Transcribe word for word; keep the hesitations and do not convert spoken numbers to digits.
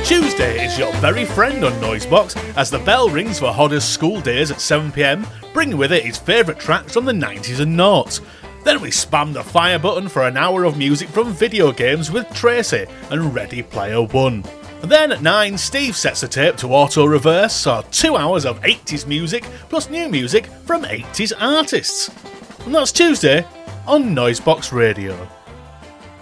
Tuesday is your very friend on Noisebox as the bell rings for Hodder's School Days at seven p m, bringing with it his favourite tracks from the nineties and noughts. Then we spam the fire button for an hour of music from video games with Tracy and Ready Player One. And then at nine, Steve sets the tape to auto-reverse, so two hours of eighties music plus new music from eighties artists. And that's Tuesday on Noisebox Radio.